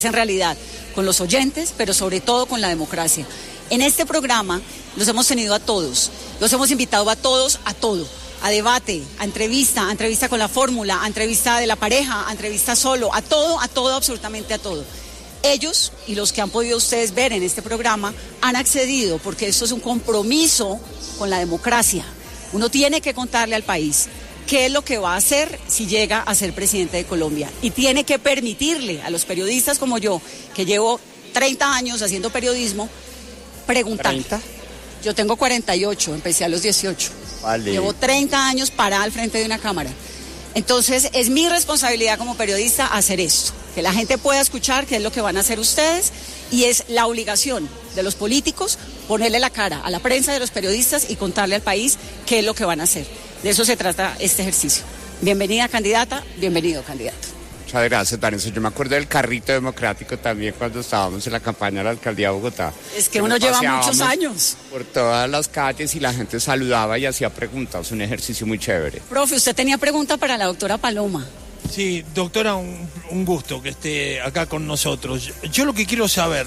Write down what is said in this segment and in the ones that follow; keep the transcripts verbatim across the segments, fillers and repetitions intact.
en realidad con los oyentes, pero sobre todo con la democracia. En este programa los hemos tenido a todos, los hemos invitado a todos a todo, a debate, a entrevista, a entrevista con la fórmula, a entrevista de la pareja, a entrevista solo, a todo, a todo, absolutamente a todo. Ellos y los que han podido ustedes ver en este programa han accedido porque esto es un compromiso con la democracia. Uno tiene que contarle al país qué es lo que va a hacer si llega a ser presidente de Colombia y tiene que permitirle a los periodistas como yo, que llevo treinta años haciendo periodismo, preguntar. ¿treinta? Yo tengo cuarenta y ocho, empecé a los dieciocho. Vale. Llevo treinta años parada al frente de una cámara. Entonces es mi responsabilidad como periodista hacer esto, que la gente pueda escuchar qué es lo que van a hacer ustedes, y es la obligación de los políticos ponerle la cara a la prensa, de los periodistas, y contarle al país qué es lo que van a hacer. De eso se trata este ejercicio. Bienvenida, candidata, bienvenido, candidato. Muchas gracias, Vanessa. Yo me acuerdo del carrito democrático también cuando estábamos en la campaña de la alcaldía de Bogotá. Es que uno lleva muchos años. Por todas las calles y la gente saludaba y hacía preguntas, un ejercicio muy chévere. Profe, usted tenía pregunta para la doctora Paloma. Sí, doctora, un, un gusto que esté acá con nosotros. Yo, yo lo que quiero saber,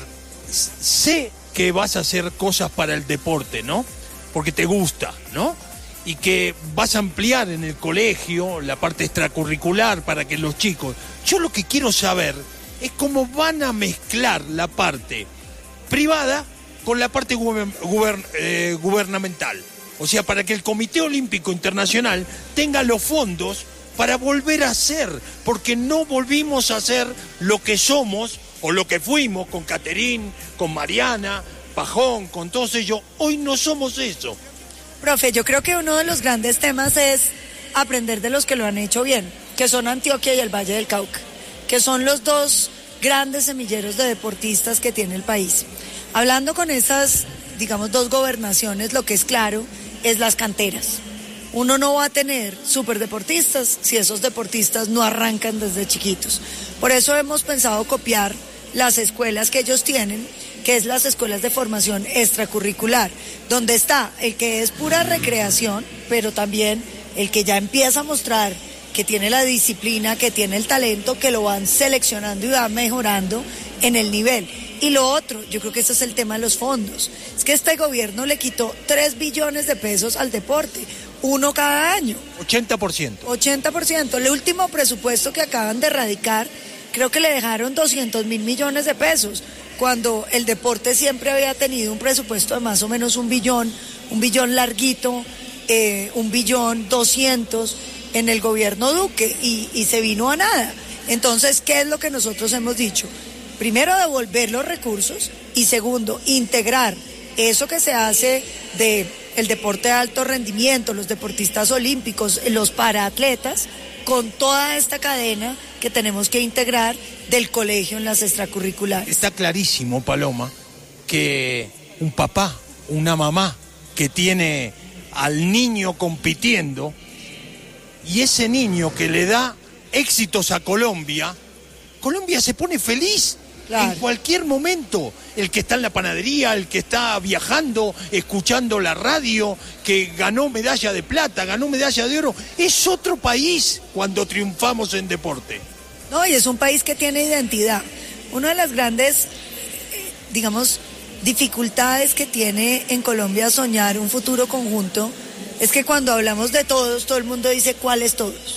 sé que vas a hacer cosas para el deporte, ¿no? Porque te gusta, ¿no? Y que vas a ampliar en el colegio la parte extracurricular para que los chicos... Yo lo que quiero saber es cómo van a mezclar la parte privada con la parte guber, guber, eh, gubernamental. O sea, para que el Comité Olímpico Internacional tenga los fondos para volver a ser, porque no volvimos a ser lo que somos o lo que fuimos con Caterín, con Mariana, Pajón, con todos ellos. Hoy no somos eso. Profe, yo creo que uno de los grandes temas es aprender de los que lo han hecho bien, que son Antioquia y el Valle del Cauca, que son los dos grandes semilleros de deportistas que tiene el país. Hablando con esas, digamos, dos gobernaciones, lo que es claro es las canteras. Uno no va a tener superdeportistas si esos deportistas no arrancan desde chiquitos. Por eso hemos pensado copiar las escuelas que ellos tienen, que es las escuelas de formación extracurricular, donde está el que es pura recreación, pero también el que ya empieza a mostrar que tiene la disciplina, que tiene el talento, que lo van seleccionando y van mejorando en el nivel. Y lo otro, yo creo que ese es el tema de los fondos, es que este gobierno le quitó tres billones de pesos al deporte, uno cada año. ochenta por ciento. ochenta por ciento. El último presupuesto que acaban de erradicar, creo que le dejaron doscientos mil millones de pesos, cuando el deporte siempre había tenido un presupuesto de más o menos un billón, un billón larguito, eh, un billón doscientos en el gobierno Duque, y, y se vino a nada. Entonces, ¿qué es lo que nosotros hemos dicho? Primero, devolver los recursos, y segundo, integrar eso que se hace de el deporte de alto rendimiento, los deportistas olímpicos, los paraatletas, con toda esta cadena que tenemos que integrar del colegio en las extracurriculares. Está clarísimo, Paloma, que un papá, una mamá que tiene al niño compitiendo, y ese niño que le da éxitos a Colombia, Colombia se pone feliz. Claro. En cualquier momento, el que está en la panadería, el que está viajando, escuchando la radio, que ganó medalla de plata, ganó medalla de oro, es otro país cuando triunfamos en deporte. No, y es un país que tiene identidad. Una de las grandes, digamos, dificultades que tiene en Colombia soñar un futuro conjunto es que cuando hablamos de todos, todo el mundo dice cuáles todos.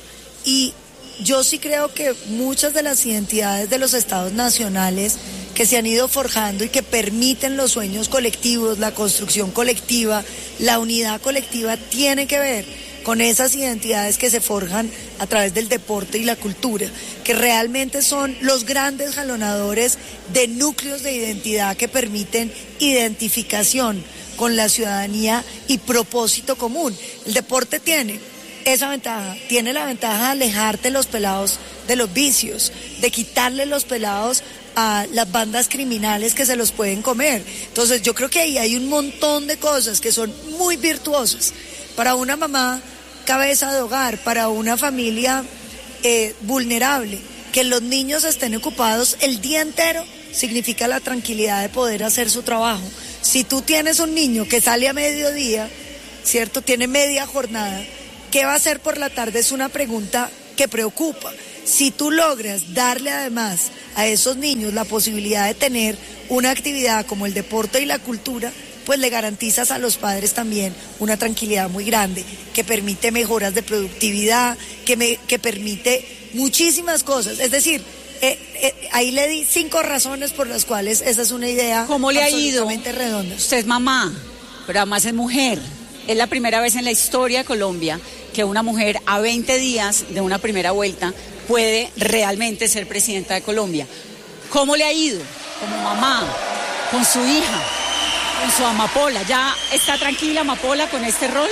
Y yo sí creo que muchas de las identidades de los estados nacionales que se han ido forjando y que permiten los sueños colectivos, la construcción colectiva, la unidad colectiva, tiene que ver con esas identidades que se forjan a través del deporte y la cultura, que realmente son los grandes jalonadores de núcleos de identidad que permiten identificación con la ciudadanía y propósito común. El deporte tiene esa ventaja, tiene la ventaja de alejarte los pelados de los vicios, de quitarle los pelados a las bandas criminales que se los pueden comer. Entonces yo creo que ahí hay un montón de cosas que son muy virtuosas para una mamá cabeza de hogar, para una familia eh, vulnerable. Que los niños estén ocupados el día entero significa la tranquilidad de poder hacer su trabajo. Si tú tienes un niño que sale a mediodía, ¿cierto? Tiene media jornada, ¿qué va a hacer por la tarde? Es una pregunta que preocupa. si tú logras darle además a esos niños la posibilidad de tener una actividad como el deporte y la cultura, pues le garantizas a los padres también una tranquilidad muy grande, que permite mejoras de productividad, que, me, que permite muchísimas cosas. Es decir, eh, eh, ahí le di cinco razones por las cuales esa es una idea ¿Cómo le ha ido? absolutamente redonda. Usted es mamá, pero además es mujer. Es la primera vez en la historia de Colombia que una mujer a veinte días de una primera vuelta puede realmente ser presidenta de Colombia. ¿Cómo le ha ido como mamá, con su hija, con su amapola? ¿Ya está tranquila Amapola con este rol?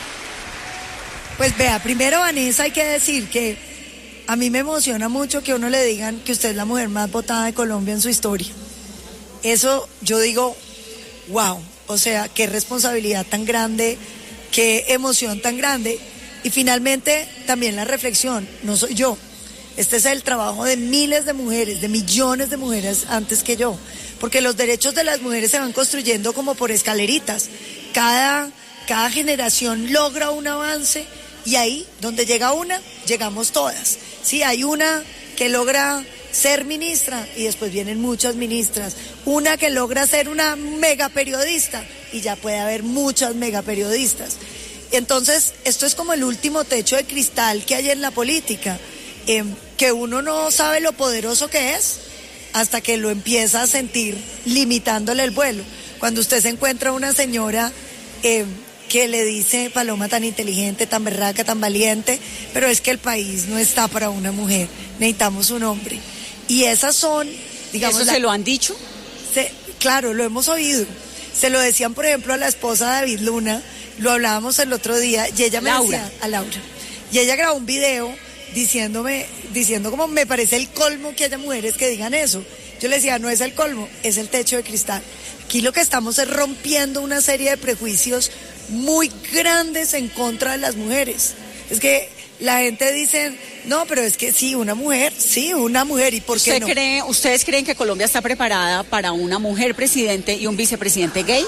Pues vea, primero, Vanessa, hay que decir que a mí me emociona mucho que a uno le digan que usted es la mujer más votada de Colombia en su historia. Eso yo digo, wow, o sea, qué responsabilidad tan grande, qué emoción tan grande. Y finalmente también la reflexión, no soy yo. Este es el trabajo de miles de mujeres, de millones de mujeres antes que yo. Porque los derechos de las mujeres se van construyendo como por escaleritas. Cada, cada generación logra un avance y ahí, donde llega una, llegamos todas. Sí, hay una que logra ser ministra y después vienen muchas ministras. Una que logra ser una mega periodista y ya puede haber muchas mega periodistas. Entonces, esto es como el último techo de cristal que hay en la política. Eh, que uno no sabe lo poderoso que es hasta que lo empieza a sentir limitándole el vuelo. Cuando usted se encuentra una señora eh, que le dice, Paloma, tan inteligente, tan berraca, tan valiente, pero es que el país no está para una mujer, necesitamos un hombre. Y esas son, digamos... ¿Eso la, se lo han dicho? Se, claro, lo hemos oído. Se lo decían, por ejemplo, a la esposa de David Luna, lo hablábamos el otro día, y ella me Laura. decía, a Laura, y ella grabó un video diciéndome, diciendo como me parece el colmo que haya mujeres que digan eso. Yo le decía, no es el colmo, es el techo de cristal. Aquí lo que estamos es rompiendo una serie de prejuicios muy grandes en contra de las mujeres. Es que la gente dice, no, pero es que sí, una mujer, sí, una mujer, ¿y por qué ¿Usted no? cree, ¿Ustedes creen que Colombia está preparada para una mujer presidente y un vicepresidente gay?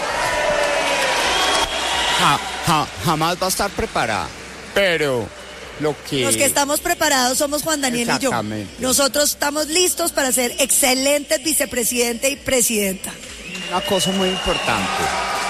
Ja, ja, jamás va a estar preparada, pero lo que... Los que estamos preparados somos Juan Daniel y yo. Exactamente. Nosotros estamos listos para ser excelentes vicepresidente y presidenta. Una cosa muy importante,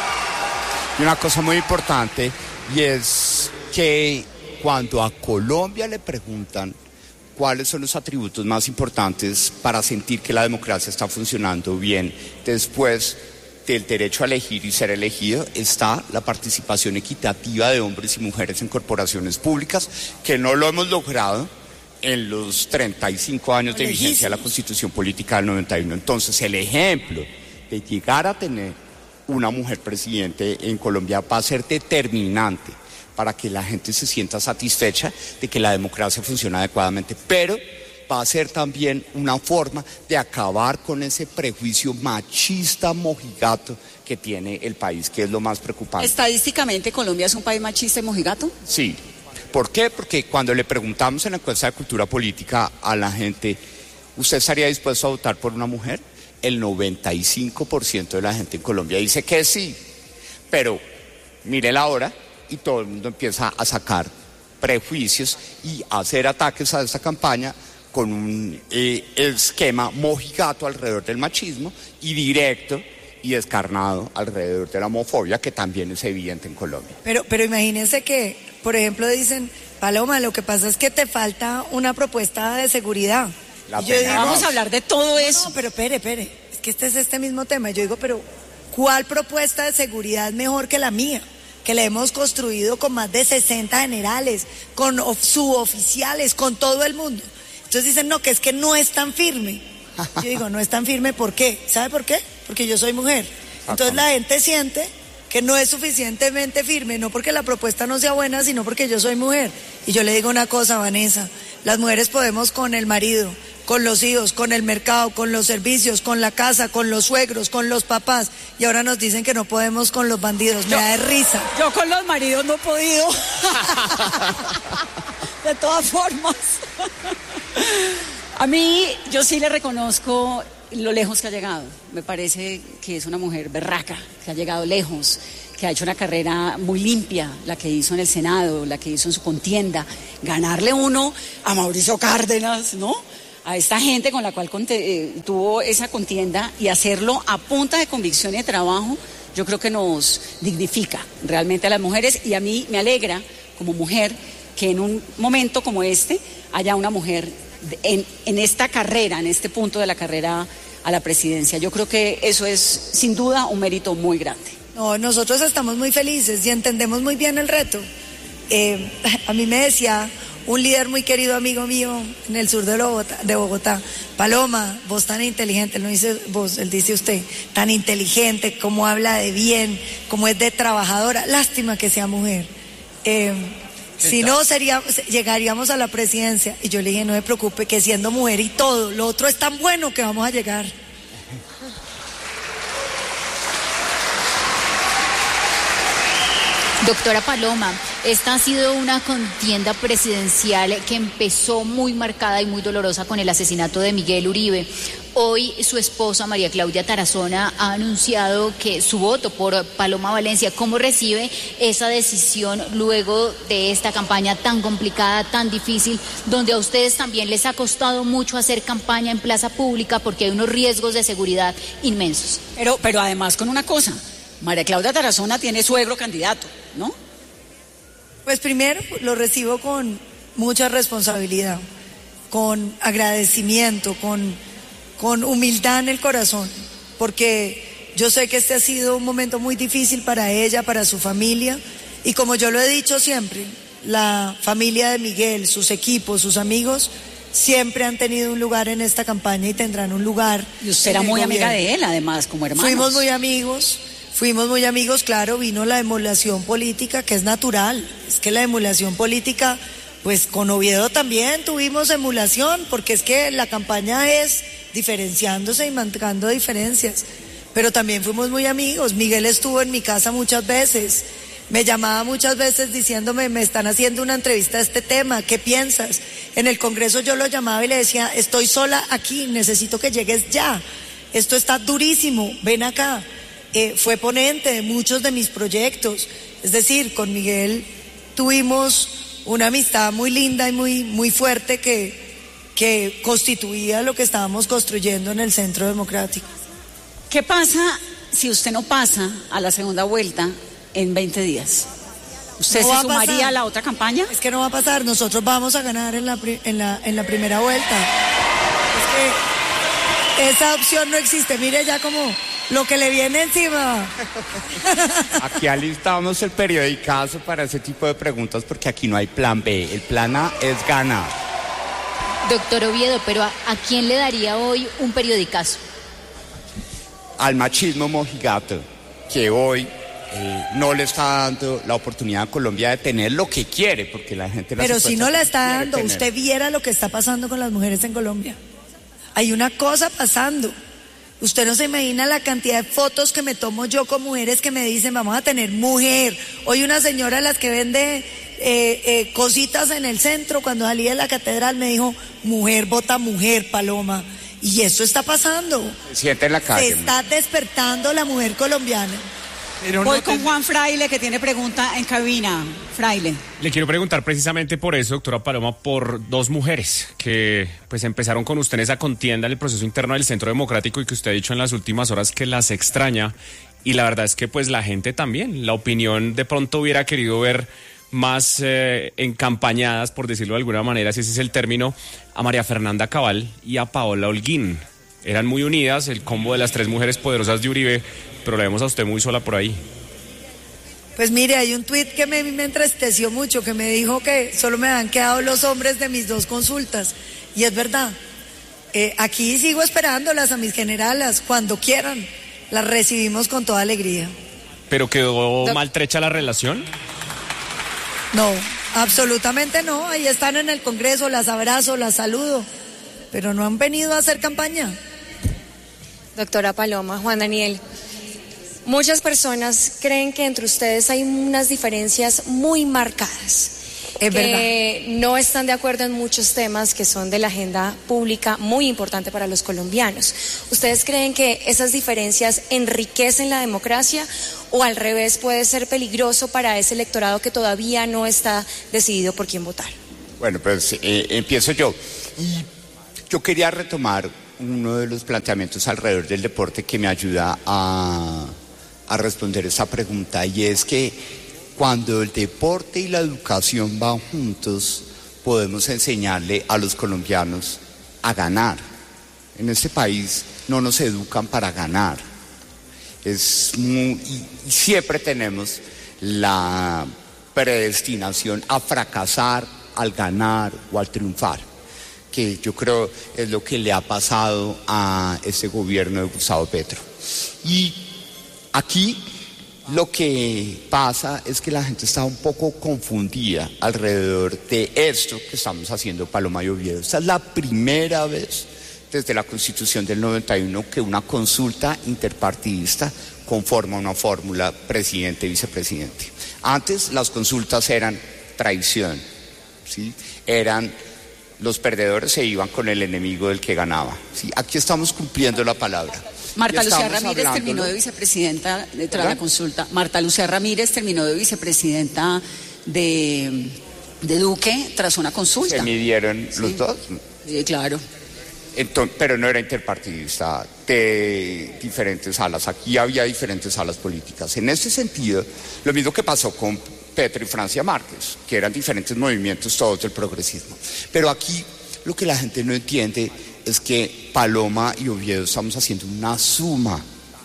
y una cosa muy importante, y es que cuando a Colombia le preguntan cuáles son los atributos más importantes para sentir que la democracia está funcionando bien, después del derecho a elegir y ser elegido, está la participación equitativa de hombres y mujeres en corporaciones públicas, que no lo hemos logrado en los treinta y cinco años de vigencia de la Constitución Política del noventa y uno. Entonces, el ejemplo de llegar a tener una mujer presidente en Colombia va a ser determinante para que la gente se sienta satisfecha de que la democracia funciona adecuadamente, pero va a ser también una forma de acabar con ese prejuicio machista mojigato que tiene el país, que es lo más preocupante. ¿Estadísticamente Colombia es un país machista y mojigato? Sí. ¿Por qué? Porque cuando le preguntamos en la encuesta de cultura política a la gente, ¿usted estaría dispuesto a votar por una mujer? El noventa y cinco por ciento de la gente en Colombia dice que sí, pero mire la hora y todo el mundo empieza a sacar prejuicios y a hacer ataques a esta campaña con un eh, esquema mojigato alrededor del machismo y directo y descarnado alrededor de la homofobia, que también es evidente en Colombia. Pero, pero imagínense que, por ejemplo, dicen, Paloma, lo que pasa es que te falta una propuesta de seguridad. La Y yo digo, tenemos. Vamos a hablar de todo eso. No, pero espere, espere, es que este es este mismo tema. Yo digo, pero ¿cuál propuesta de seguridad es mejor que la mía? Que la hemos construido con más de sesenta generales, con of- suboficiales, con todo el mundo. Entonces dicen, no, que es que no es tan firme. Yo digo, no es tan firme, ¿por qué? ¿Sabe por qué? Porque yo soy mujer. Entonces la gente siente que no es suficientemente firme, no porque la propuesta no sea buena, sino porque yo soy mujer. Y yo le digo una cosa, Vanessa, las mujeres podemos con el marido, con los hijos, con el mercado, con los servicios, con la casa, con los suegros, con los papás, y ahora nos dicen que no podemos con los bandidos. Me Yo- da de risa. Yo con los maridos no he podido. De todas formas. A mí, yo sí le reconozco lo lejos que ha llegado. Me parece que es una mujer berraca, que ha llegado lejos, que ha hecho una carrera muy limpia, la que hizo en el Senado, la que hizo en su contienda, ganarle uno a Mauricio Cárdenas, ¿no? A esta gente con la cual eh, tuvo esa contienda y hacerlo a punta de convicción y de trabajo, yo creo que nos dignifica realmente a las mujeres y a mí me alegra como mujer que en un momento como este haya una mujer en, en esta carrera, en este punto de la carrera a la presidencia. Yo creo que eso es sin duda un mérito muy grande. No, nosotros estamos muy felices y entendemos muy bien el reto. Eh, a mí me decía un líder muy querido amigo mío en el sur de Bogotá, de Bogotá, Paloma, vos tan inteligente, él no dice vos, él dice usted, tan inteligente, cómo habla de bien, cómo es de trabajadora, lástima que sea mujer. Eh, si no, sería, llegaríamos a la presidencia. Y yo le dije, no me preocupe, que siendo mujer y todo, lo otro es tan bueno que vamos a llegar. Doctora Paloma, esta ha sido una contienda presidencial que empezó muy marcada y muy dolorosa con el asesinato de Miguel Uribe. Hoy su esposa María Claudia Tarazona ha anunciado que su voto por Paloma Valencia. ¿Cómo recibe esa decisión luego de esta campaña tan complicada, tan difícil, donde a ustedes también les ha costado mucho hacer campaña en plaza pública porque hay unos riesgos de seguridad inmensos? Pero, pero además con una cosa, María Claudia Tarazona tiene suegro candidato, ¿no? Pues primero lo recibo con mucha responsabilidad, con agradecimiento, con, con humildad en el corazón, porque yo sé que este ha sido un momento muy difícil para ella, para su familia, y como yo lo he dicho siempre, la familia de Miguel, sus equipos, sus amigos, siempre han tenido un lugar en esta campaña y tendrán un lugar. Y usted era muy amiga de él, además, como hermanos. Fuimos muy amigos. Fuimos muy amigos, claro, vino la emulación política, que es natural. Es que la emulación política, pues con Oviedo también tuvimos emulación, porque es que la campaña es diferenciándose y marcando diferencias. Pero también fuimos muy amigos. Miguel estuvo en mi casa muchas veces. Me llamaba muchas veces diciéndome, me están haciendo una entrevista de este tema, ¿qué piensas? En el Congreso yo lo llamaba y le decía, estoy sola aquí, necesito que llegues ya. Esto está durísimo, ven acá. Eh, fue ponente de muchos de mis proyectos, es decir, con Miguel tuvimos una amistad muy linda y muy, muy fuerte que, que constituía lo que estábamos construyendo en el Centro Democrático. ¿Qué pasa si usted no pasa a la segunda vuelta en veinte días? ¿Usted No se sumaría a, a la otra campaña? Es que no va a pasar, nosotros vamos a ganar en la, en la, en la primera vuelta. Es que esa opción no existe, mire ya como lo que le viene encima. Aquí alistamos el periodicazo para ese tipo de preguntas porque aquí no hay plan B. El plan A es ganar. Doctor Oviedo, pero ¿a, a quién le daría hoy un periodicazo? Al machismo mojigato, que hoy eh, no le está dando la oportunidad a Colombia de tener lo que quiere, porque la gente... Pero si no la está dando, usted viera lo que está pasando con las mujeres en Colombia. Hay una cosa pasando. Usted no se imagina la cantidad de fotos que me tomo yo con mujeres que me dicen, vamos a tener mujer. Hoy una señora de las que vende eh, eh, cositas en el centro, cuando salí de la catedral, me dijo, mujer vota mujer, Paloma. Y eso está pasando. Se siente en la calle. Se está despertando la mujer colombiana. Pero Voy no con te... Juan Fraile, que tiene pregunta en cabina. Fraile. Le quiero preguntar precisamente por eso, doctora Paloma, por dos mujeres que pues empezaron con usted en esa contienda en el proceso interno del Centro Democrático y que usted ha dicho en las últimas horas que las extraña. Y la verdad es que pues la gente también, la opinión de pronto hubiera querido ver más eh, encampañadas, por decirlo de alguna manera, si ese es el término, a María Fernanda Cabal y a Paola Holguín. Eran muy unidas, el combo de las tres mujeres poderosas de Uribe, pero la vemos a usted muy sola por ahí. Pues mire, hay un tuit que me, me entristeció mucho, que me dijo que solo me han quedado los hombres de mis dos consultas. Y es verdad, eh, aquí sigo esperándolas a mis generalas, cuando quieran, las recibimos con toda alegría. ¿Pero quedó no. maltrecha la relación? No, absolutamente no, ahí están en el Congreso, las abrazo, las saludo, pero no han venido a hacer campaña. Doctora Paloma, Juan Daniel, muchas personas creen que entre ustedes hay unas diferencias muy marcadas. Es que verdad. No están de acuerdo en muchos temas que son de la agenda pública muy importante para los colombianos. ¿Ustedes creen que esas diferencias enriquecen la democracia o al revés puede ser peligroso para ese electorado que todavía no está decidido por quién votar? Bueno, pues eh, empiezo yo. Y yo quería retomar uno de los planteamientos alrededor del deporte que me ayuda a, a responder esa pregunta, y es que cuando el deporte y la educación van juntos, podemos enseñarle a los colombianos a ganar. En este país no nos educan para ganar. Es muy, y, y siempre tenemos la predestinación a fracasar al ganar o al triunfar, que yo creo es lo que le ha pasado a ese gobierno de Gustavo Petro. Y aquí lo que pasa es que la gente está un poco confundida alrededor de esto que estamos haciendo Paloma y Oviedo. Esta es la primera vez desde la Constitución del noventa y uno que una consulta interpartidista conforma una fórmula presidente-vicepresidente. Antes las consultas eran traición, ¿sí? Eran los perdedores se iban con el enemigo del que ganaba, ¿sí? Aquí estamos cumpliendo la palabra. Marta Lucía Ramírez terminó de vicepresidenta de, tras la consulta. Marta Lucía Ramírez terminó de vicepresidenta de, de Duque tras una consulta. ¿Se midieron sí. los dos? Sí, claro. Entonces, pero no era interpartidista de diferentes alas. Aquí había diferentes alas políticas. En ese sentido, lo mismo que pasó con Petro y Francia Márquez, que eran diferentes movimientos todos del progresismo. Pero aquí lo que la gente no entiende es que Paloma y Oviedo estamos haciendo una suma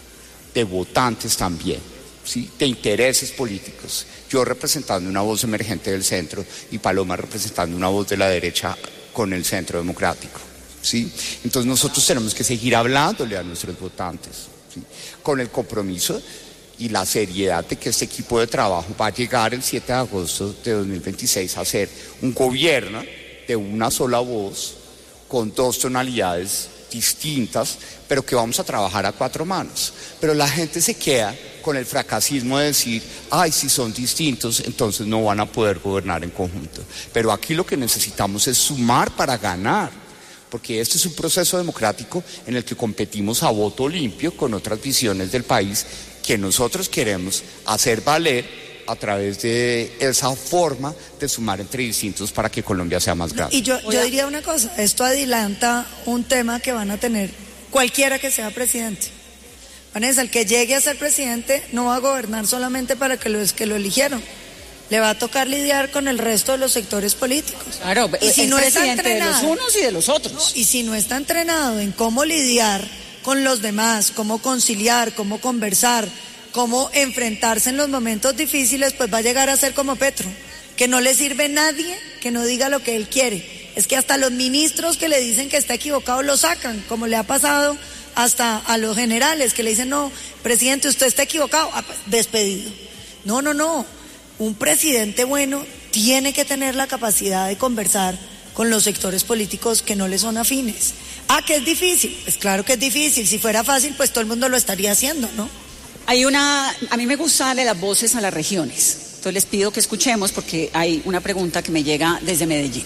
de votantes también, ¿sí? De intereses políticos. Yo representando una voz emergente del centro y Paloma representando una voz de la derecha con el centro democrático, ¿sí? Entonces nosotros tenemos que seguir hablándole a nuestros votantes, ¿sí? Con el compromiso y la seriedad de que este equipo de trabajo va a llegar el siete de agosto de dos mil veintiséis a ser un gobierno de una sola voz, con dos tonalidades distintas, pero que vamos a trabajar a cuatro manos. Pero la gente se queda con el fracasismo de decir, ay, si son distintos, entonces no van a poder gobernar en conjunto. Pero aquí lo que necesitamos es sumar para ganar, porque este es un proceso democrático en el que competimos a voto limpio con otras visiones del país que nosotros queremos hacer valer a través de esa forma de sumar entre distintos para que Colombia sea más grande. Y yo, yo diría una cosa, esto adelanta un tema que van a tener cualquiera que sea presidente. Vanessa, el que llegue a ser presidente no va a gobernar solamente para que los que lo eligieron. Le va a tocar lidiar con el resto de los sectores políticos. Claro, y si es no está presidente entrenado, de los unos y de los otros. No, y si no está entrenado en cómo lidiar con los demás, cómo conciliar, cómo conversar, cómo enfrentarse en los momentos difíciles, pues va a llegar a ser como Petro, que no le sirve nadie que no diga lo que él quiere. Es que hasta los ministros que le dicen que está equivocado lo sacan, como le ha pasado hasta a los generales que le dicen, no, presidente, usted está equivocado, ah, despedido. No, no, no. Un presidente bueno tiene que tener la capacidad de conversar con los sectores políticos que no le son afines. Ah, que es difícil. Pues claro que es difícil. Si fuera fácil, pues todo el mundo lo estaría haciendo, ¿no? Hay una, a mí me gusta darle las voces a las regiones. Entonces les pido que escuchemos porque hay una pregunta que me llega desde Medellín.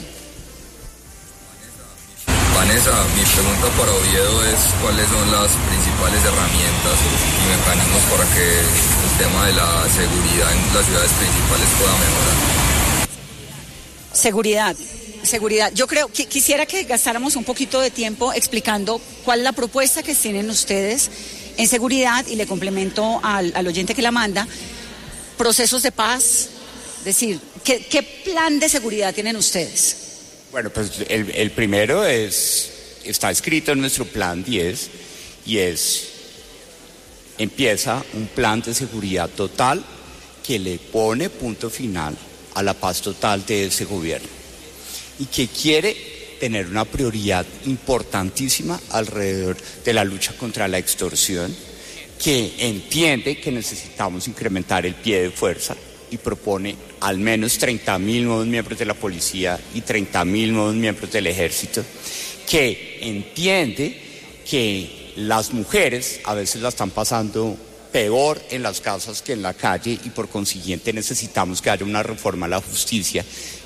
Vanessa, mi pregunta para Oviedo es cuáles son las principales herramientas y mecanismos para que el tema de la seguridad en las ciudades principales pueda mejorar. Seguridad, seguridad. Yo creo que quisiera que gastáramos un poquito de tiempo explicando cuál es la propuesta que tienen ustedes en seguridad, y le complemento al, al oyente que la manda, procesos de paz, es decir, ¿qué, qué plan de seguridad tienen ustedes? Bueno, pues el, el primero es, está escrito en nuestro plan diez, y es, empieza un plan de seguridad total que le pone punto final a la paz total de ese gobierno y que quiere tener una prioridad importantísima alrededor de la lucha contra la extorsión, que entiende que necesitamos incrementar el pie de fuerza y propone al menos treinta mil nuevos miembros de la policía y treinta mil nuevos miembros del ejército, que entiende que las mujeres a veces la están pasando peor en las casas que en la calle y por consiguiente necesitamos que haya una reforma a la justicia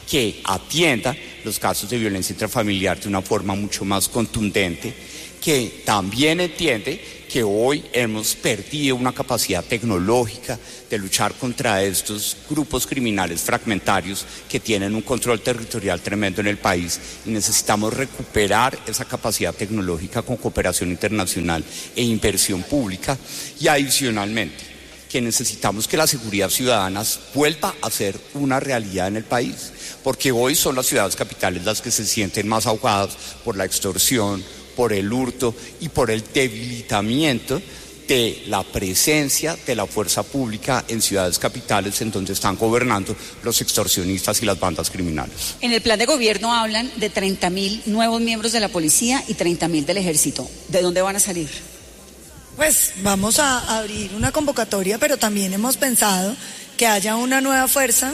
que atienda los casos de violencia intrafamiliar de una forma mucho más contundente, que también entiende que hoy hemos perdido una capacidad tecnológica de luchar contra estos grupos criminales fragmentarios que tienen un control territorial tremendo en el país, y necesitamos recuperar esa capacidad tecnológica con cooperación internacional e inversión pública, y adicionalmente que necesitamos que la seguridad ciudadana vuelva a ser una realidad en el país, porque hoy son las ciudades capitales las que se sienten más ahogadas por la extorsión, por el hurto y por el debilitamiento de la presencia de la fuerza pública en ciudades capitales en donde están gobernando los extorsionistas y las bandas criminales. En el plan de gobierno hablan de treinta mil nuevos miembros de la policía y treinta mil del ejército. ¿De dónde van a salir? Pues vamos a abrir una convocatoria, pero también hemos pensado que haya una nueva fuerza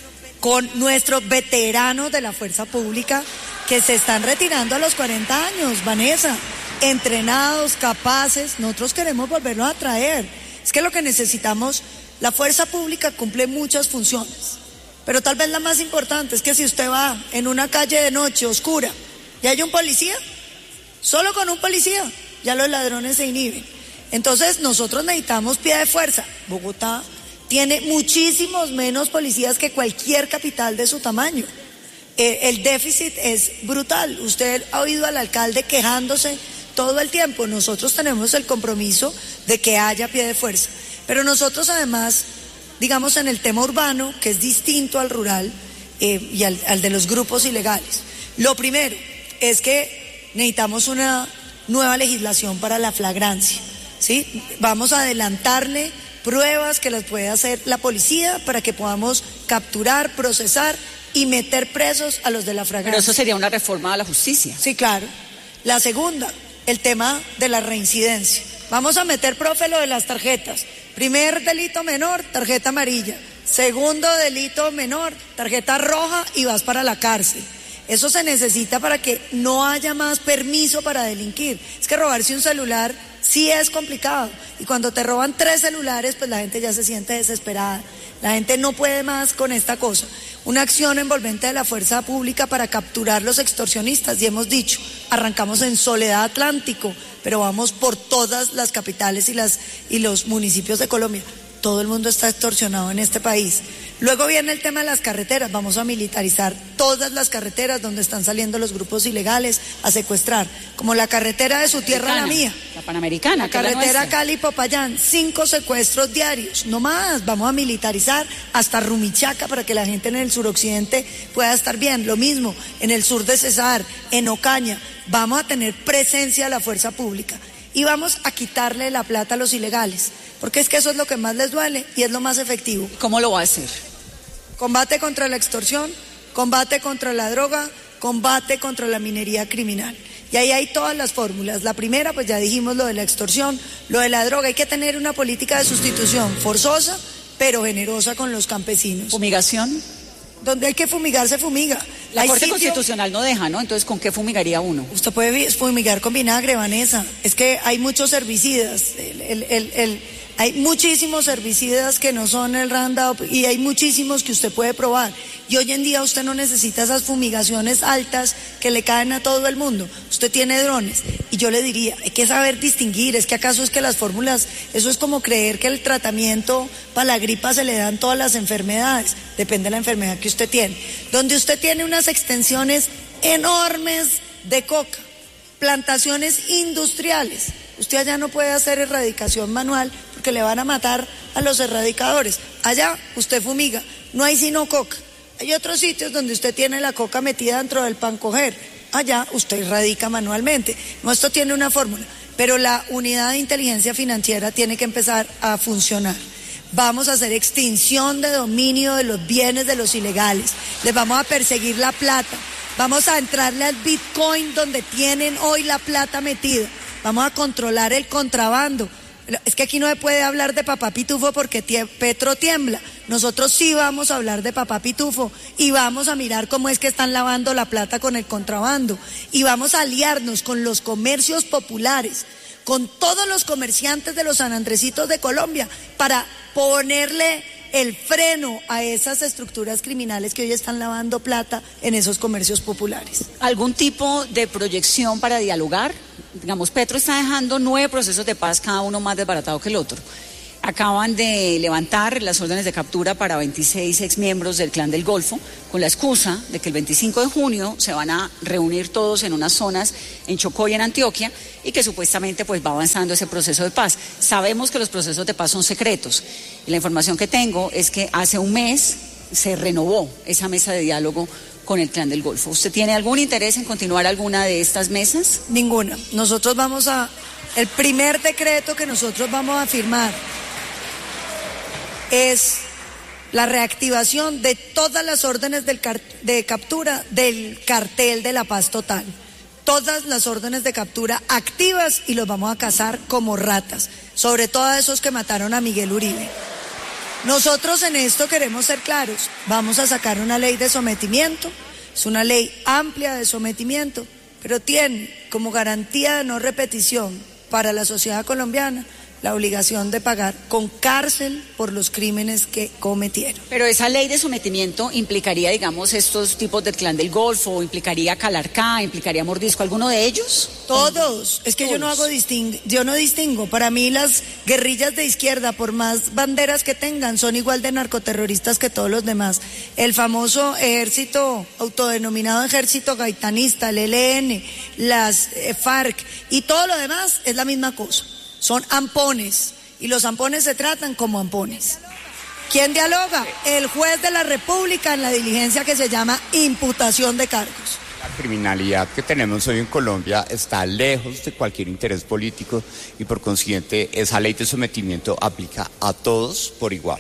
con nuestros veteranos de la fuerza pública que se están retirando a los cuarenta años, Vanessa, entrenados, capaces. Nosotros queremos volverlos a traer. Es que lo que necesitamos, la fuerza pública cumple muchas funciones, pero tal vez la más importante es que si usted va en una calle de noche oscura y hay un policía, solo con un policía ya los ladrones se inhiben. Entonces nosotros necesitamos pie de fuerza. Bogotá tiene muchísimos menos policías que cualquier capital de su tamaño. Eh, el déficit es brutal. Usted ha oído al alcalde quejándose todo el tiempo. Nosotros tenemos el compromiso de que haya pie de fuerza. Pero nosotros además, digamos, en el tema urbano, que es distinto al rural eh, y al, al de los grupos ilegales, lo primero es que necesitamos una nueva legislación para la flagrancia, ¿sí? Vamos a adelantarle pruebas que las puede hacer la policía para que podamos capturar, procesar y meter presos a los de la flagrancia. Pero eso sería una reforma a la justicia. Sí, claro. La segunda, el tema de la reincidencia. Vamos a meter, profe, lo de las tarjetas. Primer delito menor, tarjeta amarilla. Segundo delito menor, tarjeta roja y vas para la cárcel. Eso se necesita para que no haya más permiso para delinquir. Es que robarse un celular sí es complicado. Y cuando te roban tres celulares, pues la gente ya se siente desesperada. La gente no puede más con esta cosa. Una acción envolvente de la fuerza pública para capturar los extorsionistas. Y hemos dicho, arrancamos en Soledad Atlántico, pero vamos por todas las capitales y, las, y los municipios de Colombia. Todo el mundo está extorsionado en este país. Luego viene el tema de las carreteras. Vamos a militarizar todas las carreteras donde están saliendo los grupos ilegales a secuestrar, como la carretera de su tierra a la mía. La Panamericana, la carretera Cali-Popayán, cinco secuestros diarios, no más. Vamos a militarizar hasta Rumichaca para que la gente en el suroccidente pueda estar bien. Lo mismo en el sur de Cesar, en Ocaña. Vamos a tener presencia de la fuerza pública y vamos a quitarle la plata a los ilegales, porque es que eso es lo que más les duele y es lo más efectivo. ¿Cómo lo va a hacer? Combate contra la extorsión, combate contra la droga, combate contra la minería criminal. Y ahí hay todas las fórmulas. La primera, pues ya dijimos lo de la extorsión, lo de la droga. Hay que tener una política de sustitución forzosa, pero generosa con los campesinos. ¿Fumigación? Donde hay que fumigar, se fumiga. La Hay Corte sitio... Constitucional no deja, ¿no? Entonces, ¿con qué fumigaría uno? Usted puede fumigar con vinagre, Vanessa. Es que hay muchos herbicidas. El, el, el, el... Hay muchísimos herbicidas que no son el Roundup y hay muchísimos que usted puede probar. Y hoy en día usted no necesita esas fumigaciones altas que le caen a todo el mundo. Usted tiene drones. Y yo le diría, hay que saber distinguir. Es que acaso es que las fórmulas, eso es como creer que el tratamiento para la gripa se le dan todas las enfermedades. Depende de la enfermedad que usted tiene. Donde usted tiene unas extensiones enormes de coca, plantaciones industriales, usted allá no puede hacer erradicación manual porque le van a matar a los erradicadores. Allá usted fumiga, no hay sino coca. Hay otros sitios donde usted tiene la coca metida dentro del pan coger. Allá usted erradica manualmente. No, esto tiene una fórmula, pero la unidad de inteligencia financiera tiene que empezar a funcionar. Vamos a hacer extinción de dominio de los bienes de los ilegales. Les vamos a perseguir la plata. Vamos a entrarle al Bitcoin donde tienen hoy la plata metida. Vamos a controlar el contrabando. Es que aquí no se puede hablar de Papá Pitufo porque tie- Petro tiembla. Nosotros sí vamos a hablar de Papá Pitufo y vamos a mirar cómo es que están lavando la plata con el contrabando. Y vamos a aliarnos con los comercios populares, con todos los comerciantes de los San Andresitos de Colombia, para ponerle el freno a esas estructuras criminales que hoy están lavando plata en esos comercios populares. ¿Algún tipo de proyección para dialogar? Digamos, Petro está dejando nueve procesos de paz, cada uno más desbaratado que el otro. Acaban de levantar las órdenes de captura para veintiséis exmiembros del Clan del Golfo, con la excusa de que el veinticinco de junio se van a reunir todos en unas zonas en Chocó y en Antioquia, y que supuestamente pues va avanzando ese proceso de paz. Sabemos que los procesos de paz son secretos, y la información que tengo es que hace un mes se renovó esa mesa de diálogo con el Clan del Golfo. ¿Usted tiene algún interés en continuar alguna de estas mesas? Ninguna. Nosotros vamos a... El primer decreto que nosotros vamos a firmar es la reactivación de todas las órdenes del car- de captura del cartel de la paz total. Todas las órdenes de captura activas, y los vamos a cazar como ratas, sobre todo a esos que mataron a Miguel Uribe. Nosotros en esto queremos ser claros, vamos a sacar una ley de sometimiento, es una ley amplia de sometimiento, pero tiene como garantía de no repetición para la sociedad colombiana la obligación de pagar con cárcel por los crímenes que cometieron. Pero esa ley de sometimiento implicaría, digamos, estos tipos del Clan del Golfo, implicaría Calarcá, implicaría Mordisco, ¿alguno de ellos? Todos, es que Todos. yo no hago disting, yo no distingo. Para mí las guerrillas de izquierda, por más banderas que tengan, son igual de narcoterroristas que todos los demás. El famoso ejército, autodenominado ejército gaitanista, el E L N, las eh, FARC y todo lo demás es la misma cosa. Son ampones, y los ampones se tratan como ampones. ¿Quién dialoga? El juez de la República en la diligencia que se llama imputación de cargos. La criminalidad que tenemos hoy en Colombia está lejos de cualquier interés político, y por consiguiente esa ley de sometimiento aplica a todos por igual.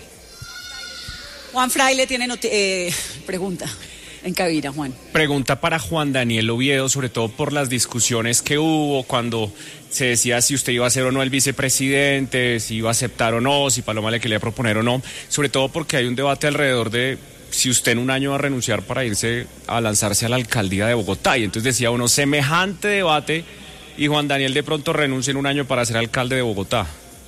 Juan Fraile tiene noti- eh, pregunta. En cabina, Juan. Pregunta para Juan Daniel Oviedo, sobre todo por las discusiones que hubo cuando se decía si usted iba a ser o no el vicepresidente, si iba a aceptar o no, si Paloma le quería proponer o no, sobre todo porque hay un debate alrededor de si usted en un año va a renunciar para irse a lanzarse a la alcaldía de Bogotá. Y entonces decía uno, semejante debate, y Juan Daniel de pronto renuncia en un año para ser alcalde de Bogotá.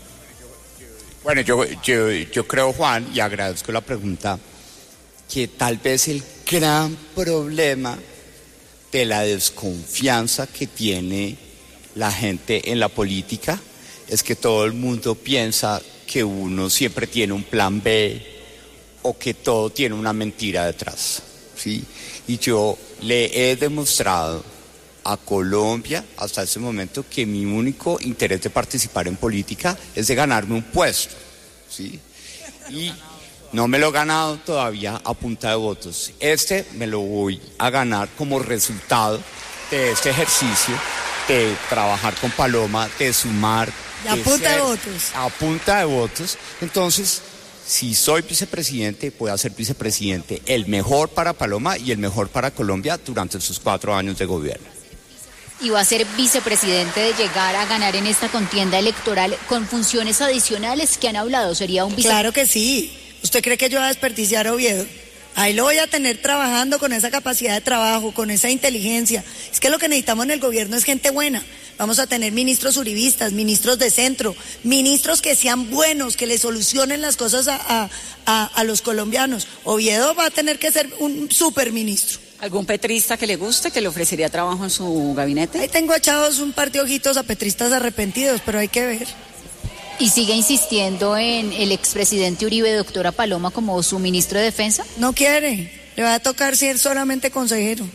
Bueno, yo, yo, yo creo, Juan, y agradezco la pregunta, que tal vez el gran problema de la desconfianza que tiene la gente en la política es que todo el mundo piensa que uno siempre tiene un plan B o que todo tiene una mentira detrás, ¿sí? Y yo le he demostrado a Colombia hasta ese momento que mi único interés de participar en política es de ganarme un puesto, ¿sí? Y no me lo he ganado todavía a punta de votos. Este me lo voy a ganar como resultado de este ejercicio de trabajar con Paloma, de sumar. Y a punta de votos. A punta de votos. Entonces, si soy vicepresidente, voy a ser vicepresidente, el mejor para Paloma y el mejor para Colombia durante sus cuatro años de gobierno. Y va a ser vicepresidente de llegar a ganar en esta contienda electoral con funciones adicionales que han hablado. Sería un vice... Claro que sí. ¿Usted cree que yo voy a desperdiciar a Oviedo? Ahí lo voy a tener trabajando con esa capacidad de trabajo, con esa inteligencia. Es que lo que necesitamos en el gobierno es gente buena. Vamos a tener ministros uribistas, ministros de centro, ministros que sean buenos, que le solucionen las cosas a, a, a, a los colombianos. Oviedo va a tener que ser un superministro. ¿Algún petrista que le guste, que le ofrecería trabajo en su gabinete? Ahí tengo echados un par de ojitos a petristas arrepentidos, pero hay que ver. ¿Y sigue insistiendo en el expresidente Uribe, doctora Paloma, como su ministro de Defensa? No quiere, le va a tocar ser solamente consejero.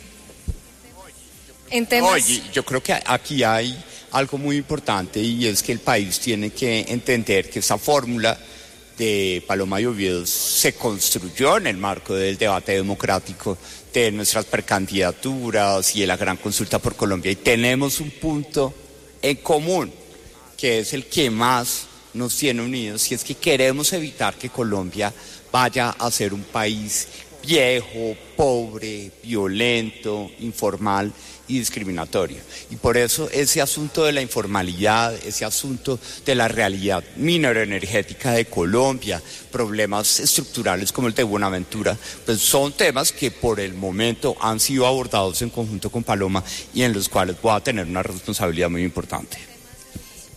En temas... Oye, yo creo que aquí hay algo muy importante, y es que el país tiene que entender que esa fórmula de Paloma y Oviedo se construyó en el marco del debate democrático, de nuestras precandidaturas y de la gran consulta por Colombia, y tenemos un punto en común, que es el que más nos tiene unidos, y es que queremos evitar que Colombia vaya a ser un país viejo, pobre, violento, informal y discriminatorio. Y por eso ese asunto de la informalidad, ese asunto de la realidad mineroenergética de Colombia, problemas estructurales como el de Buenaventura, pues son temas que por el momento han sido abordados en conjunto con Paloma y en los cuales voy a tener una responsabilidad muy importante.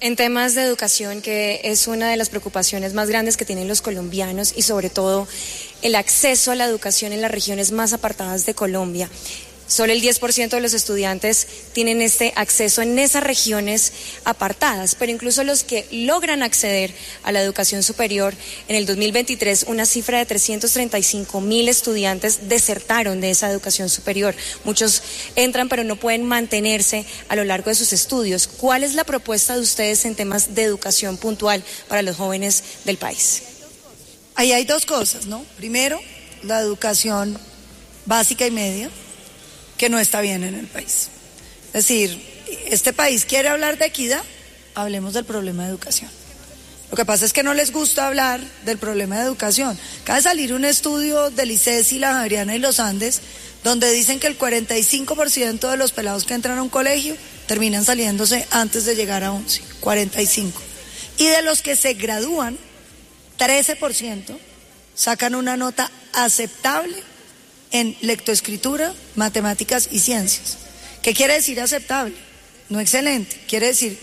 En temas de educación, que es una de las preocupaciones más grandes que tienen los colombianos y sobre todo el acceso a la educación en las regiones más apartadas de Colombia. Solo el diez por ciento de los estudiantes tienen este acceso en esas regiones apartadas, pero incluso los que logran acceder a la educación superior, en el dos mil veintitrés una cifra de trescientos treinta y cinco mil estudiantes desertaron de esa educación superior. Muchos entran pero no pueden mantenerse a lo largo de sus estudios. ¿Cuál es la propuesta de ustedes en temas de educación puntual para los jóvenes del país? Ahí hay dos cosas, ¿no? Primero, la educación básica y media, que no está bien en el país. Es decir, este país quiere hablar de equidad, hablemos del problema de educación. Lo que pasa es que no les gusta hablar del problema de educación. Acaba de salir un estudio del ICESI, la Javeriana y los Andes, donde dicen que el cuarenta y cinco por ciento de los pelados que entran a un colegio terminan saliéndose antes de llegar a once, cuarenta y cinco. Y de los que se gradúan, trece por ciento sacan una nota aceptable en lectoescritura, matemáticas y ciencias. ¿Qué quiere decir aceptable? No excelente, quiere decir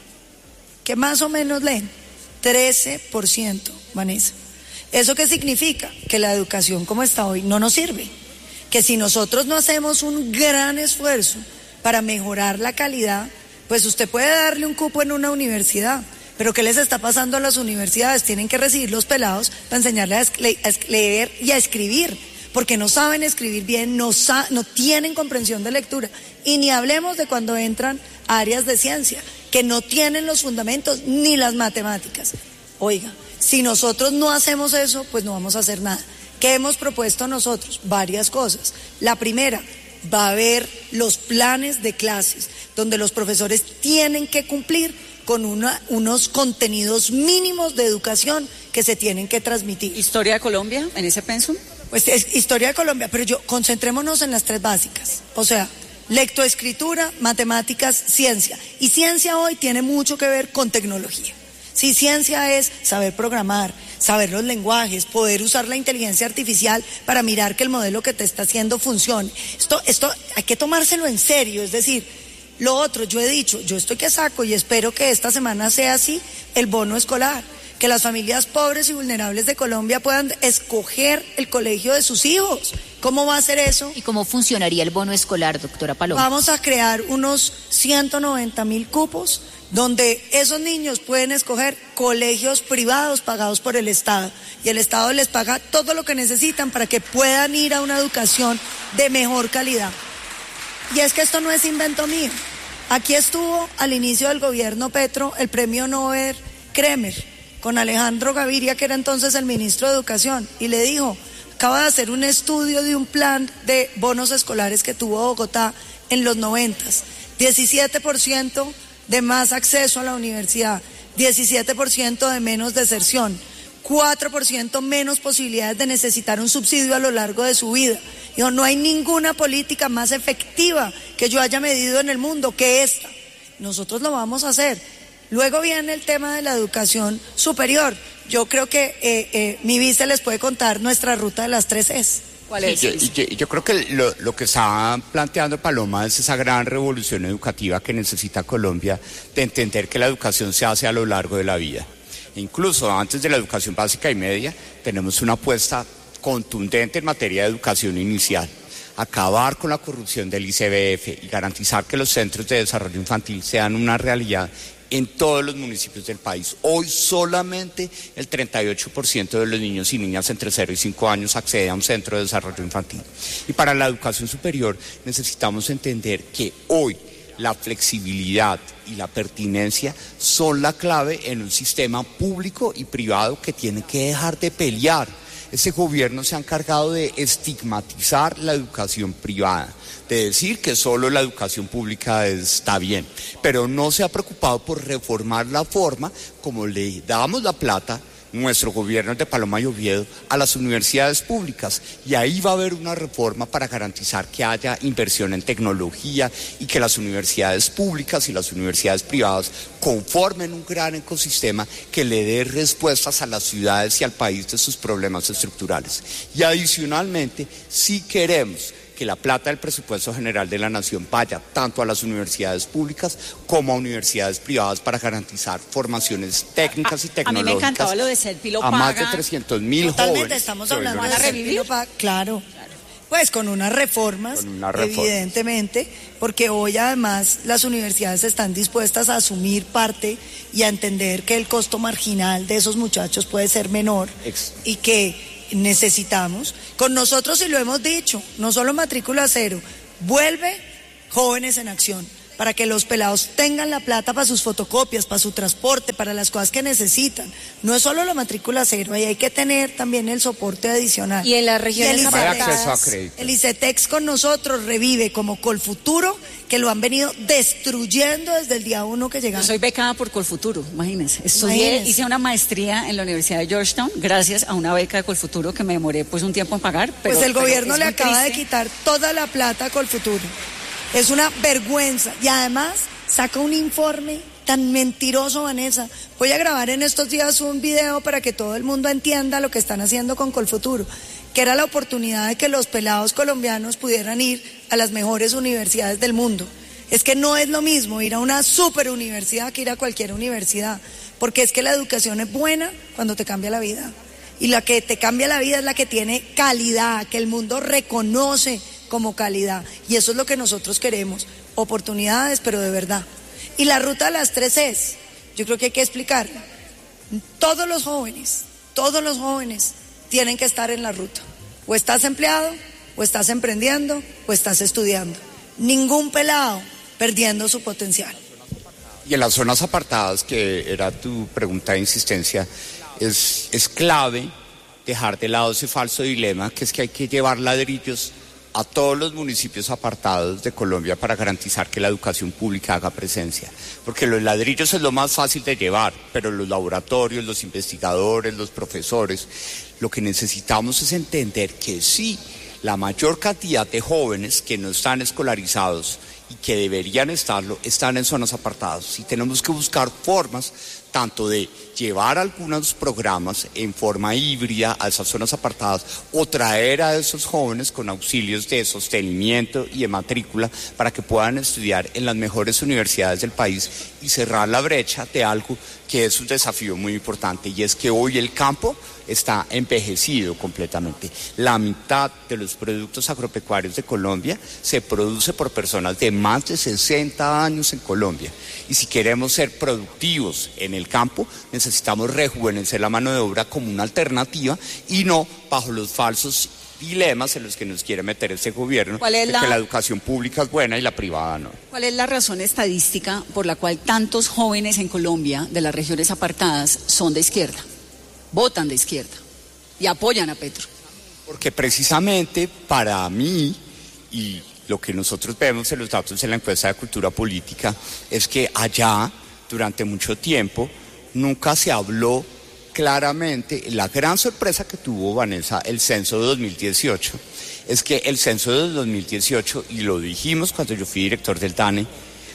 que más o menos leen. trece por ciento, Vanessa. ¿Eso qué significa? Que la educación como está hoy no nos sirve. Que si nosotros no hacemos un gran esfuerzo para mejorar la calidad, pues usted puede darle un cupo en una universidad, pero ¿qué les está pasando a las universidades? Tienen que recibir los pelados para enseñarles a leer y a escribir, porque no saben escribir bien, no, sa- no tienen comprensión de lectura. Y ni hablemos de cuando entran a áreas de ciencia, que no tienen los fundamentos ni las matemáticas. Oiga, si nosotros no hacemos eso, pues no vamos a hacer nada. ¿Qué hemos propuesto nosotros? Varias cosas. La primera, va a haber los planes de clases, donde los profesores tienen que cumplir con una, unos contenidos mínimos de educación que se tienen que transmitir. ¿Historia de Colombia en ese pensum? Pues es historia de Colombia, pero yo concentrémonos en las tres básicas. O sea, lectoescritura, matemáticas, ciencia. Y ciencia hoy tiene mucho que ver con tecnología. Sí, ciencia es saber programar, saber los lenguajes, poder usar la inteligencia artificial para mirar que el modelo que te está haciendo funcione. Esto, esto hay que tomárselo en serio, es decir, lo otro, yo he dicho, yo estoy que saco y espero que esta semana sea así, el bono escolar. Que las familias pobres y vulnerables de Colombia puedan escoger el colegio de sus hijos. ¿Cómo va a ser eso? ¿Y cómo funcionaría el bono escolar, doctora Paloma? Vamos a crear unos ciento noventa mil cupos donde esos niños pueden escoger colegios privados pagados por el Estado. Y el Estado les paga todo lo que necesitan para que puedan ir a una educación de mejor calidad. Y es que esto no es invento mío. Aquí estuvo al inicio del gobierno Petro el premio Nobel Kremer, con Alejandro Gaviria, que era entonces el ministro de Educación, y le dijo, acaba de hacer un estudio de un plan de bonos escolares que tuvo Bogotá en los noventas, diecisiete por ciento de más acceso a la universidad, diecisiete por ciento de menos deserción, cuatro por ciento menos posibilidades de necesitar un subsidio a lo largo de su vida. Dijo, no hay ninguna política más efectiva que yo haya medido en el mundo que esta. Nosotros lo vamos a hacer. Luego viene el tema de la educación superior. Yo creo que eh, eh, mi vice les puede contar nuestra ruta de las tres Es. ¿Cuál es? Y yo, y yo, y yo creo que lo, lo que está planteando Paloma es esa gran revolución educativa que necesita Colombia, de entender que la educación se hace a lo largo de la vida. Incluso antes de la educación básica y media, tenemos una apuesta contundente en materia de educación inicial. Acabar con la corrupción del I C B F y garantizar que los centros de desarrollo infantil sean una realidad en todos los municipios del país. Hoy solamente el treinta y ocho por ciento de los niños y niñas entre cero y cinco años accede a un centro de desarrollo infantil. Y para la educación superior necesitamos entender que hoy la flexibilidad y la pertinencia son la clave en un sistema público y privado que tiene que dejar de pelear. Ese gobierno se ha encargado de estigmatizar la educación privada, de decir que solo la educación pública está bien, pero no se ha preocupado por reformar la forma como le damos la plata, nuestro gobierno de Paloma y Oviedo, a las universidades públicas. Y ahí va a haber una reforma para garantizar que haya inversión en tecnología y que las universidades públicas y las universidades privadas conformen un gran ecosistema que le dé respuestas a las ciudades y al país de sus problemas estructurales. Y adicionalmente, si queremos que la plata del presupuesto general de la nación vaya tanto a las universidades públicas como a universidades privadas para garantizar formaciones técnicas y tecnológicas. A mí me encantaba lo de ser Pilo a Paga. más de trescientos mil jóvenes. Totalmente, estamos hablando de ser Pilo Paga, claro. Pues con unas reformas, con una reforma. Evidentemente, porque hoy además las universidades están dispuestas a asumir parte y a entender que el costo marginal de esos muchachos puede ser menor Ex. y que necesitamos, con nosotros y lo hemos dicho, no solo matrícula cero, vuelve Jóvenes en Acción, para que los pelados tengan la plata para sus fotocopias, para su transporte, para las cosas que necesitan. No es solo la matrícula cero, ahí hay que tener también el soporte adicional. Y en las regiones apartadas, el ICETEX con nosotros revive como Colfuturo, que lo han venido destruyendo desde el día uno que llegamos. Yo soy becada por Colfuturo, imagínense. Estudié, imagínense. Hice una maestría en la Universidad de Georgetown, gracias a una beca de Colfuturo que me demoré pues un tiempo en pagar. Pero, pues el gobierno le acaba triste. de quitar toda la plata a Colfuturo. Es una vergüenza y además saca un informe tan mentiroso, Vanessa. Voy a grabar en estos días un video para que todo el mundo entienda lo que están haciendo con Colfuturo, que era la oportunidad de que los pelados colombianos pudieran ir a las mejores universidades del mundo. Es que no es lo mismo ir a una super universidad que ir a cualquier universidad, porque es que la educación es buena cuando te cambia la vida. Y la que te cambia la vida es la que tiene calidad, que el mundo reconoce como calidad, y eso es lo que nosotros queremos, oportunidades, pero de verdad. Y la ruta de las tres es, yo creo que hay que explicar, todos los jóvenes, todos los jóvenes tienen que estar en la ruta, o estás empleado, o estás emprendiendo, o estás estudiando, ningún pelado perdiendo su potencial. Y en las zonas apartadas, que era tu pregunta de insistencia, es, es clave dejar de lado ese falso dilema, que es que hay que llevar ladrillos a todos los municipios apartados de Colombia para garantizar que la educación pública haga presencia. Porque los ladrillos es lo más fácil de llevar, pero los laboratorios, los investigadores, los profesores, lo que necesitamos es entender que sí, la mayor cantidad de jóvenes que no están escolarizados y que deberían estarlo, están en zonas apartadas. Y tenemos que buscar formas tanto de llevar algunos programas en forma híbrida a esas zonas apartadas o traer a esos jóvenes con auxilios de sostenimiento y de matrícula para que puedan estudiar en las mejores universidades del país y cerrar la brecha de algo que es un desafío muy importante, y es que hoy el campo está envejecido completamente. La mitad de los productos agropecuarios de Colombia se produce por personas de más de sesenta años en Colombia, y si queremos ser productivos en el campo necesitamos rejuvenecer la mano de obra como una alternativa y no bajo los falsos dilemas en los que nos quiere meter este gobierno, de la... que la educación pública es buena y la privada no. ¿Cuál es la razón estadística por la cual tantos jóvenes en Colombia de las regiones apartadas son de izquierda, votan de izquierda y apoyan a Petro? Porque precisamente para mí, y lo que nosotros vemos en los datos en la encuesta de cultura política, es que allá durante mucho tiempo nunca se habló claramente. La gran sorpresa que tuvo, Vanessa, el censo de dos mil dieciocho, es que el censo de dos mil dieciocho, y lo dijimos cuando yo fui director del DANE,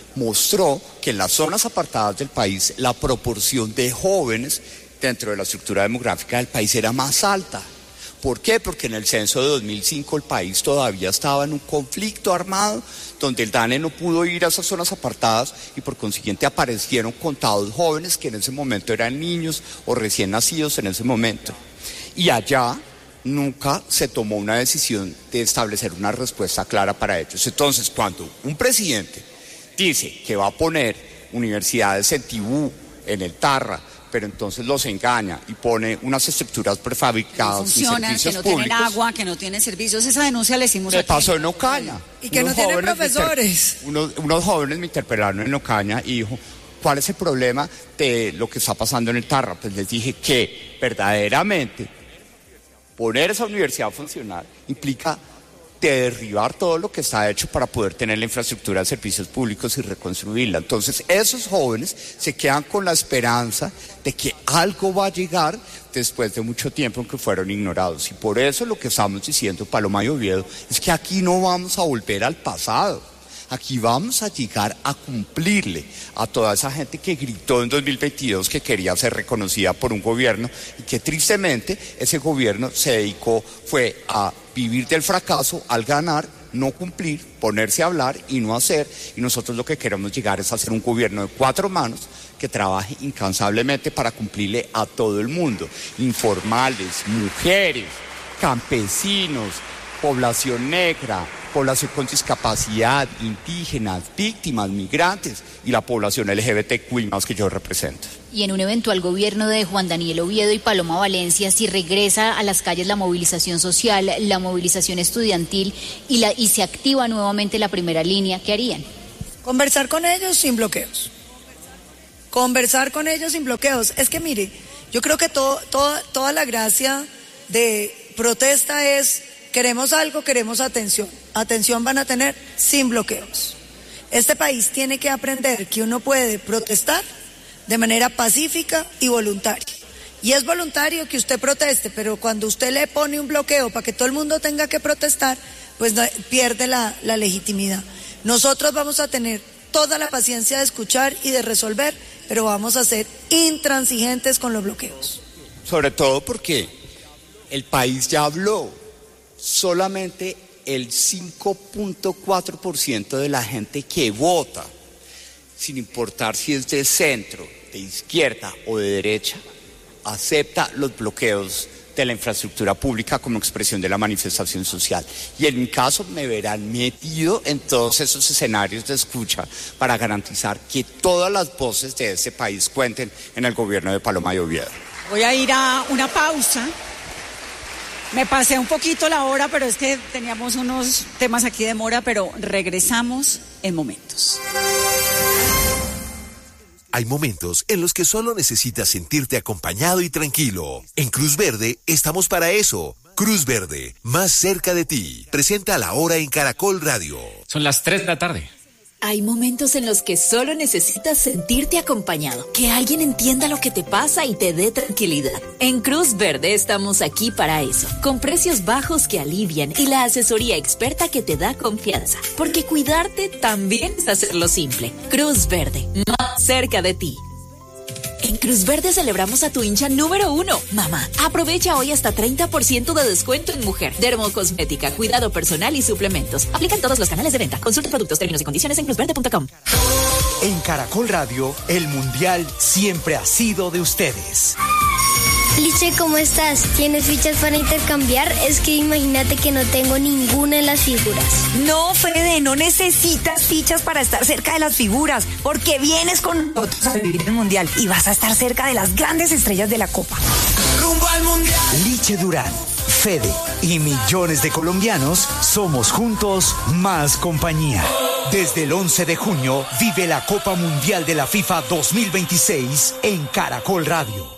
mostró que en las zonas apartadas del país la proporción de jóvenes dentro de la estructura demográfica del país era más alta. ¿Por qué? Porque en el censo de dos mil cinco el país todavía estaba en un conflicto armado donde el DANE no pudo ir a esas zonas apartadas y por consiguiente aparecieron contados jóvenes que en ese momento eran niños o recién nacidos en ese momento. Y allá nunca se tomó una decisión de establecer una respuesta clara para ellos. Entonces, cuando un presidente dice que va a poner universidades en Tibú, en el Tarra, pero entonces los engaña y pone unas estructuras prefabricadas y servicios que no públicos, tienen agua, que no tienen servicios. Esa denuncia la hicimos se aquí. pasó en Ocaña. Y que unos no tienen profesores. Inter, unos, unos jóvenes me interpelaron en Ocaña y dijo, ¿cuál es el problema de lo que está pasando en el Tarra? Pues les dije que verdaderamente poner esa universidad a funcionar implica de derribar todo lo que está hecho para poder tener la infraestructura de servicios públicos y reconstruirla. Entonces esos jóvenes se quedan con la esperanza de que algo va a llegar después de mucho tiempo en que fueron ignorados, y por eso lo que estamos diciendo, Paloma y Oviedo, es que aquí no vamos a volver al pasado. Aquí vamos a llegar a cumplirle a toda esa gente que gritó en dos mil veintidós que quería ser reconocida por un gobierno y que tristemente ese gobierno se dedicó fue a vivir del fracaso al ganar no cumplir, ponerse a hablar y no hacer, y nosotros lo que queremos llegar es a hacer un gobierno de cuatro manos que trabaje incansablemente para cumplirle a todo el mundo, informales, mujeres, campesinos, población negra, población con discapacidad, indígenas, víctimas, migrantes y la población L G B T Q I más que yo represento. Y en un eventual gobierno de Juan Daniel Oviedo y Paloma Valencia, si regresa a las calles la movilización social, la movilización estudiantil y, la, y se activa nuevamente la primera línea, ¿qué harían? Conversar con ellos sin bloqueos. Conversar con ellos sin bloqueos. Es que mire, yo creo que todo, todo, toda la gracia de protesta es: queremos algo, queremos atención. Atención van a tener sin bloqueos. Este país tiene que aprender que uno puede protestar de manera pacífica y voluntaria. Y es voluntario que usted proteste, pero cuando usted le pone un bloqueo para que todo el mundo tenga que protestar, pues no, pierde la, la legitimidad. Nosotros vamos a tener toda la paciencia de escuchar y de resolver, pero vamos a ser intransigentes con los bloqueos. Sobre todo porque el país ya habló. Solamente el cinco punto cuatro por ciento de la gente que vota, sin importar si es de centro, de izquierda o de derecha, acepta los bloqueos de la infraestructura pública como expresión de la manifestación social. Y en mi caso me verán metido en todos esos escenarios de escucha para garantizar que todas las voces de este país cuenten en el gobierno de Paloma de Oviedo. Voy a ir a una pausa. Me pasé un poquito la hora, pero es que teníamos unos temas aquí de mora, pero regresamos en momentos. Hay momentos en los que solo necesitas sentirte acompañado y tranquilo. En Cruz Verde estamos para eso. Cruz Verde, más cerca de ti. Presenta La Hora en Caracol Radio. Son las tres de la tarde. Hay momentos en los que solo necesitas sentirte acompañado, que alguien entienda lo que te pasa y te dé tranquilidad. En Cruz Verde estamos aquí para eso, con precios bajos que alivian y la asesoría experta que te da confianza, porque cuidarte también es hacerlo simple. Cruz Verde, más cerca de ti. En Cruz Verde celebramos a tu hincha número uno, mamá. Aprovecha hoy hasta treinta por ciento de descuento en mujer, dermocosmética, cuidado personal y suplementos. Aplican todos los canales de venta. Consulta productos, términos y condiciones en cruz verde punto com. En Caracol Radio, el Mundial siempre ha sido de ustedes. Liche, ¿cómo estás? ¿Tienes fichas para intercambiar? Es que imagínate que no tengo ninguna de las figuras. No, Fede, no necesitas fichas para estar cerca de las figuras, porque vienes con nosotros a vivir el Mundial y vas a estar cerca de las grandes estrellas de la Copa. ¡Rumbo al Mundial! Liche Durán, Fede y millones de colombianos somos juntos más compañía. Desde el once de junio vive la Copa Mundial de la FIFA dos mil veintiséis en Caracol Radio.